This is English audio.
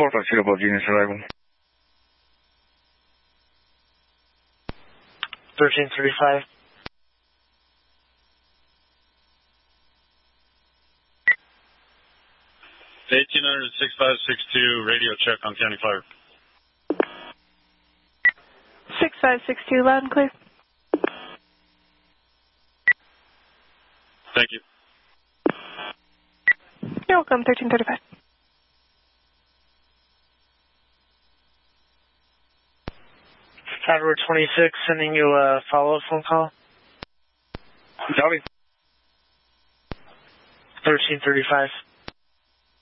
taxi above Genius arrival. 1335. $1,800-6562, radio check on County Fire. 6562, loud and clear. Thank you. You're welcome, 1335. Tower 26, sending you a follow-up phone call. Copy. 1335.